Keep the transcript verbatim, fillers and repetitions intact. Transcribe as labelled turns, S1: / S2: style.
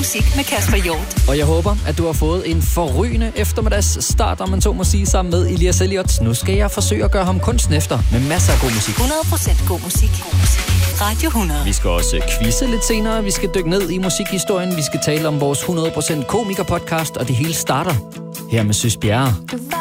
S1: musik med Kasper Hjort.
S2: Og jeg håber, at du har fået en forrygende eftermiddags start, om man så må sige, sammen med Elias Elliot. Nu skal jeg forsøge at gøre ham kunsten efter med masser af god musik.
S1: hundrede procent god musik. God musik. Radio hundrede.
S2: Vi skal også quizze lidt senere. Vi skal dykke ned i musikhistorien. Vi skal tale om vores hundrede procent komiker-podcast, og det hele starter her med Søs Bjerre.